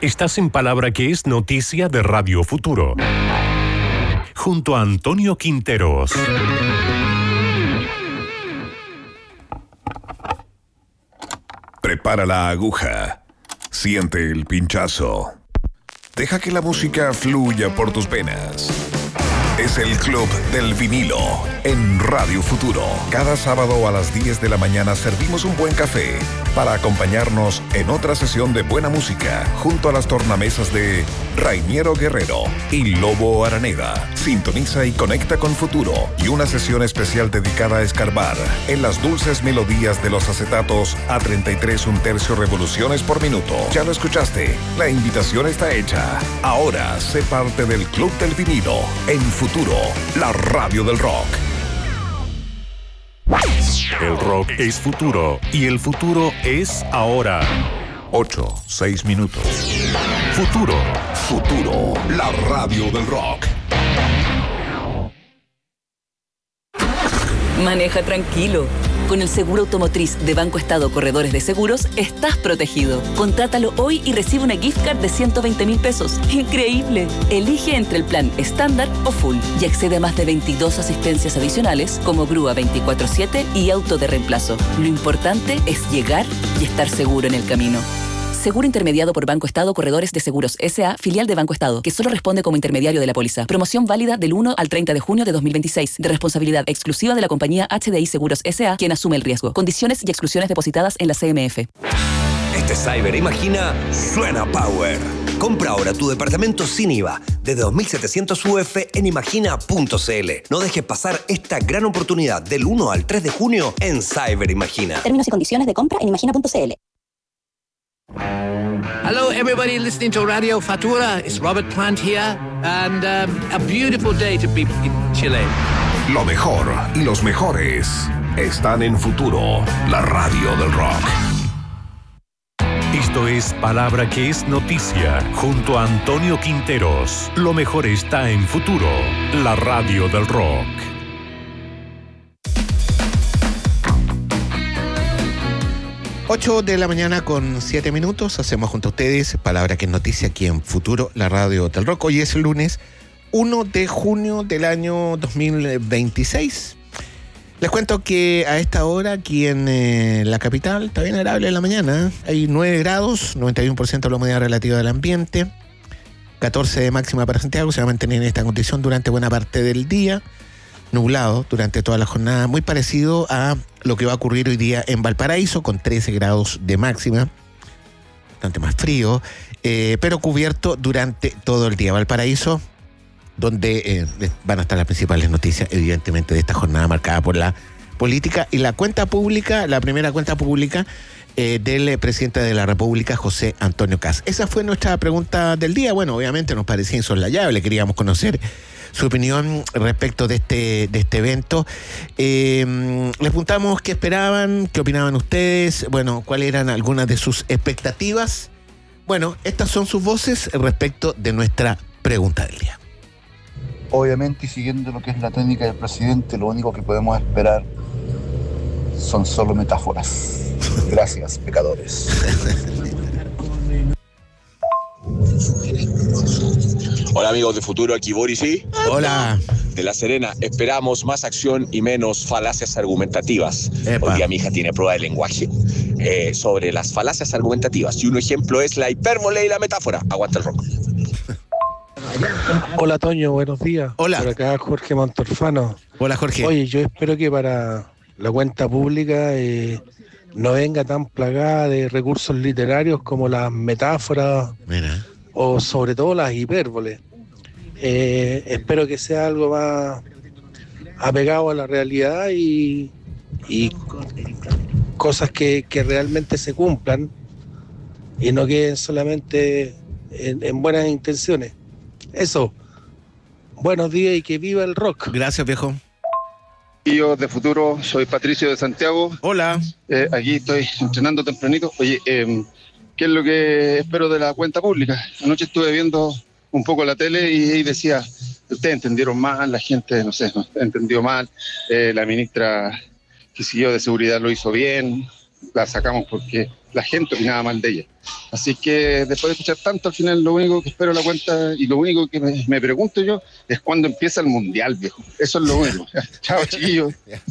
Estás en Palabra que es noticia de Radio Futuro. Junto a Antonio Quinteros. Prepara la aguja. Siente el pinchazo. Deja que la música fluya por tus venas. Es el Club del Vinilo en Radio Futuro. Cada sábado a las 10 de la mañana servimos un buen café para acompañarnos en otra sesión de buena música junto a las tornamesas de Rainiero Guerrero y Lobo Araneda. Sintoniza y conecta con Futuro y una sesión especial dedicada a escarbar en las dulces melodías de los acetatos a 33 1/3 revoluciones por minuto. Ya lo escuchaste, la invitación está hecha. Ahora sé parte del Club del Vinilo en Futuro, la radio del rock. El rock es futuro y el futuro es ahora. 8-6 minutos. Futuro. Futuro, la radio del rock. Maneja tranquilo. Con el seguro automotriz de Banco Estado Corredores de Seguros, estás protegido. Contrátalo hoy y recibe una gift card de 120.000 pesos. ¡Increíble! Elige entre el plan estándar o full y accede a más de 22 asistencias adicionales como grúa 24/7 y auto de reemplazo. Lo importante es llegar y estar seguro en el camino. Seguro intermediado por Banco Estado Corredores de Seguros S.A., filial de Banco Estado, que solo responde como intermediario de la póliza. Promoción válida del 1 al 30 de junio de 2026, de responsabilidad exclusiva de la compañía HDI Seguros S.A., quien asume el riesgo. Condiciones y exclusiones depositadas en la CMF. Este Cyber Imagina suena Power. Compra ahora tu departamento sin IVA, desde 2.700 UF en imagina.cl. No dejes pasar esta gran oportunidad del 1 al 3 de junio en Cyber Imagina. Términos y condiciones de compra en imagina.cl. Hello, everybody listening to Radio Futura. It's Robert Plant here, and a beautiful day to be in Chile. Lo mejor y los mejores están en Futuro, la radio del rock. Esto es Palabra que es noticia, junto a Antonio Quinteros. Lo mejor está en Futuro, la radio del rock. 8 de la mañana con 7 minutos. Hacemos junto a ustedes Palabra que es noticia aquí en Futuro, la radio del rock. Hoy es el lunes 1 de junio del año 2026. Les cuento que a esta hora aquí en la capital está bien agradable en la mañana. Hay 9 grados, 91% de la humedad relativa del ambiente, 14 de máxima para Santiago. Se va a mantener en esta condición durante buena parte del día. Nublado durante toda la jornada, muy parecido a lo que va a ocurrir hoy día en Valparaíso, con 13 grados de máxima, bastante más frío, pero cubierto durante todo el día. Valparaíso, donde van a estar las principales noticias, evidentemente, de esta jornada marcada por la política y la cuenta pública, la primera cuenta pública del presidente de la República, José Antonio Kast. Esa fue nuestra pregunta del día. Bueno, obviamente nos parecía insoslayable, queríamos conocer su opinión respecto de este evento. Les preguntamos qué esperaban, qué opinaban ustedes, bueno, cuáles eran algunas de sus expectativas. Bueno, estas son sus voces respecto de nuestra pregunta del día. Obviamente, y siguiendo lo que es la técnica del presidente, lo único que podemos esperar son solo metáforas. Gracias, pecadores. Hola amigos de Futuro, aquí Boris, ¿sí? Hola. De La Serena, esperamos más acción y menos falacias argumentativas. Epa. Hoy día mi hija tiene prueba de lenguaje sobre las falacias argumentativas y un ejemplo es la hipérbole y la metáfora. Aguanta el rock. Hola Toño, buenos días. Hola. Por acá Jorge Montorfano. Hola Jorge. Oye, yo espero que para la cuenta pública no venga tan plagada de recursos literarios como las metáforas. Mira. O sobre todo las hipérboles. Espero que sea algo más apegado a la realidad y cosas que realmente se cumplan y no queden solamente en buenas intenciones. Eso. Buenos días y que viva el rock. Gracias, viejo. Yo de Futuro, soy Patricio de Santiago. Hola. Aquí estoy entrenando tempranito. Oye, ¿qué es lo que espero de la cuenta pública? Anoche estuve viendo un poco la tele y decía, ustedes entendieron mal, la gente, no sé, entendió mal, la ministra, qué sé yo, de seguridad lo hizo bien, la sacamos porque la gente opinaba mal de ella. Así que después de escuchar tanto, al final lo único que espero la cuenta y lo único que me pregunto yo es cuándo empieza el Mundial, viejo. Eso es lo único. Chao, chiquillos.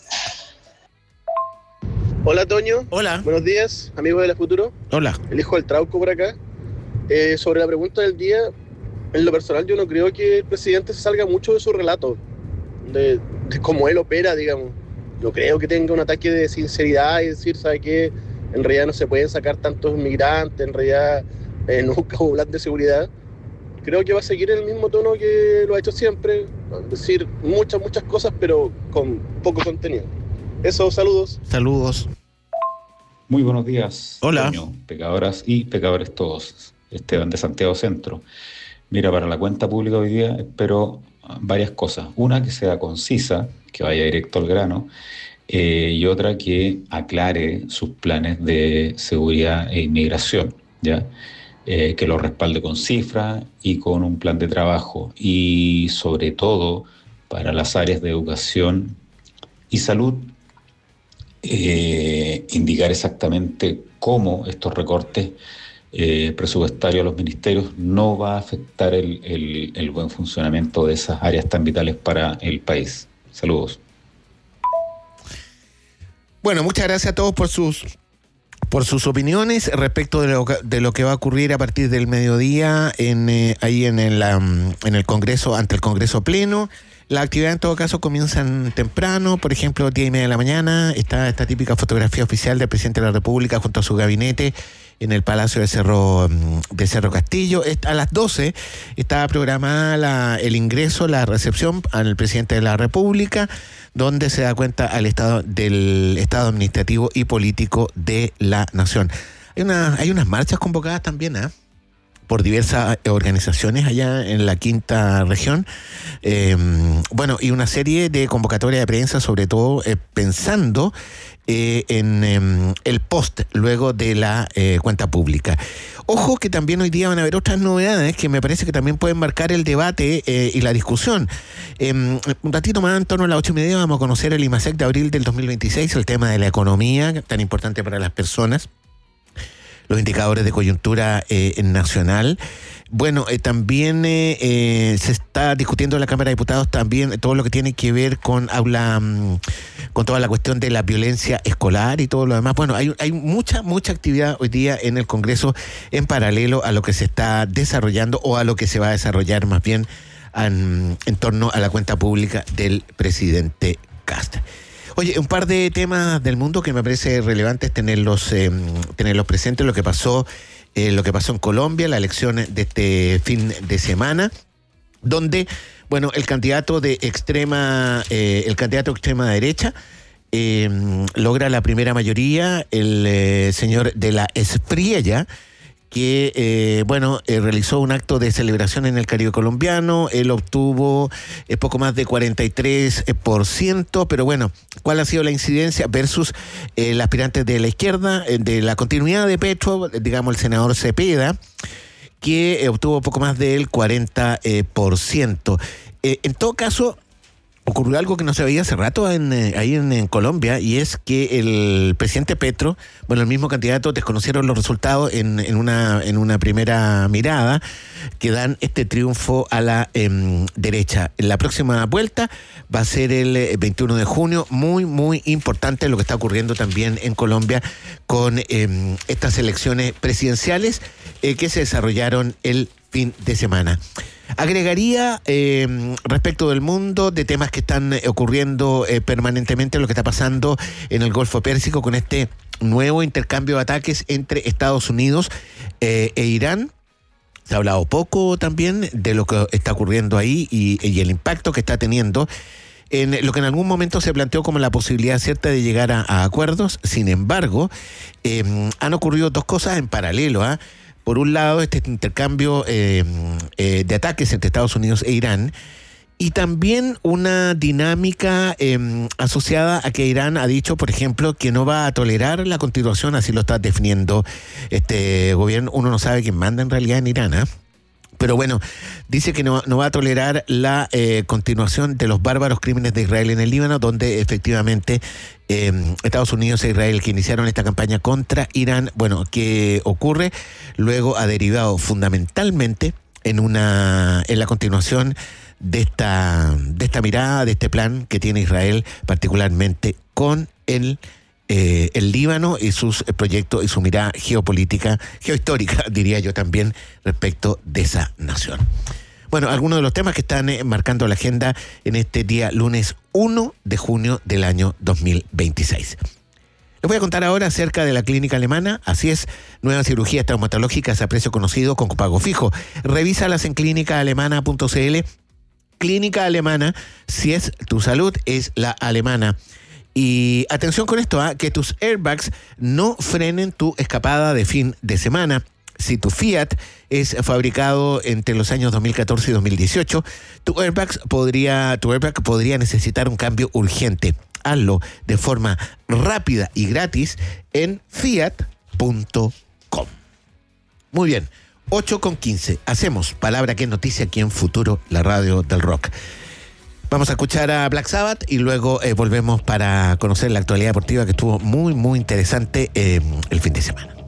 Hola, Toño. Hola. Buenos días, amigos de la Futuro. Hola. El hijo del Trauco por acá. Sobre la pregunta del día, en lo personal yo no creo que el presidente se salga mucho de su relato, de cómo él opera, digamos. No creo que tenga un ataque de sinceridad y decir, ¿sabe qué? En realidad no se pueden sacar tantos inmigrantes, en realidad nunca hubo plan de seguridad. Creo que va a seguir en el mismo tono que lo ha hecho siempre, decir muchas cosas, pero con poco contenido. Eso, saludos. Saludos. Muy buenos días. Hola. Toño, pecadoras y pecadores todos. Esteban de Santiago Centro. Mira, para la cuenta pública hoy día espero varias cosas. Una, que sea concisa, que vaya directo al grano, y otra, que aclare sus planes de seguridad e inmigración, ¿ya? Que lo respalde con cifras y con un plan de trabajo. Y sobre todo, para las áreas de educación y salud, indicar exactamente cómo estos recortes presupuestarios a los ministerios no va a afectar el buen funcionamiento de esas áreas tan vitales para el país. Saludos. Bueno, muchas gracias a todos por sus opiniones respecto de lo que va a ocurrir a partir del mediodía ahí en el Congreso, ante el Congreso Pleno. La actividad en todo caso comienzan temprano, por ejemplo, 10:30 de la mañana, está esta típica fotografía oficial del presidente de la República junto a su gabinete en el Palacio de Cerro Castillo. A las 12 está programada el ingreso, la recepción al presidente de la República, donde se da cuenta del estado administrativo y político de la nación. Hay unas marchas convocadas también, por diversas organizaciones allá en la quinta región. Y una serie de convocatorias de prensa, sobre todo pensando en el post luego de la cuenta pública. Ojo que también hoy día van a haber otras novedades que me parece que también pueden marcar el debate y la discusión. Un ratito más, en torno a las 8:30, vamos a conocer el IMASEC de abril del 2026, el tema de la economía, tan importante para las personas, los indicadores de coyuntura nacional. Bueno, también se está discutiendo en la Cámara de Diputados también todo lo que tiene que ver con toda la cuestión de la violencia escolar y todo lo demás. Bueno, hay mucha actividad hoy día en el Congreso en paralelo a lo que se está desarrollando, o a lo que se va a desarrollar más bien en torno a la cuenta pública del presidente Kast. Oye, un par de temas del mundo que me parece relevantes tenerlos presentes. Lo que pasó en Colombia, la elección de este fin de semana, donde, bueno, el candidato de extrema derecha logra la primera mayoría, el señor de la Espriella, que realizó un acto de celebración en el Caribe colombiano. Él obtuvo poco más de 43%, pero bueno, ¿cuál ha sido la incidencia versus el aspirante de la izquierda, de la continuidad de Petro, digamos el senador Cepeda, que obtuvo poco más del 40%? En todo caso, ocurrió algo que no se veía hace rato ahí en Colombia, y es que el presidente Petro, el mismo candidato, desconocieron los resultados en una primera mirada que dan este triunfo a la derecha. La próxima vuelta va a ser el 21 de junio, muy importante lo que está ocurriendo también en Colombia con estas elecciones presidenciales que se desarrollaron el fin de semana. Agregaría respecto del mundo, de temas que están ocurriendo permanentemente, lo que está pasando en el Golfo Pérsico con este nuevo intercambio de ataques entre Estados Unidos e Irán. Se ha hablado poco también de lo que está ocurriendo ahí y el impacto que está teniendo en lo que en algún momento se planteó como la posibilidad cierta de llegar a acuerdos. Sin embargo, han ocurrido dos cosas en paralelo, Por un lado, este intercambio de ataques entre Estados Unidos e Irán, y también una dinámica asociada a que Irán ha dicho, por ejemplo, que no va a tolerar la continuación, así lo está definiendo este gobierno. Uno no sabe quién manda en realidad en Irán, Pero bueno, dice que no va a tolerar la continuación de los bárbaros crímenes de Israel en el Líbano, donde efectivamente Estados Unidos e Israel, que iniciaron esta campaña contra Irán, bueno, que ocurre, luego ha derivado fundamentalmente en la continuación de esta mirada, de este plan que tiene Israel, particularmente con el Líbano y sus proyectos y su mirada geopolítica, geohistórica, diría yo también, respecto de esa nación. Bueno, algunos de los temas que están marcando la agenda en este día lunes 1 de junio del año 2026. Les voy a contar ahora acerca de la clínica alemana. Así es, nuevas cirugías traumatológicas a precio conocido con pago fijo. Revísalas en clínicaalemana.cl. Clínica Alemana, si es tu salud, es la alemana. Y atención con esto, que tus airbags no frenen tu escapada de fin de semana. Si tu Fiat es fabricado entre los años 2014 y 2018, tu airbag podría necesitar un cambio urgente. Hazlo de forma rápida y gratis en fiat.com. Muy bien, 8:15. Hacemos Palabra que es Noticia aquí en Futuro, la radio del rock. Vamos a escuchar a Black Sabbath y luego volvemos para conocer la actualidad deportiva que estuvo muy, muy interesante el fin de semana.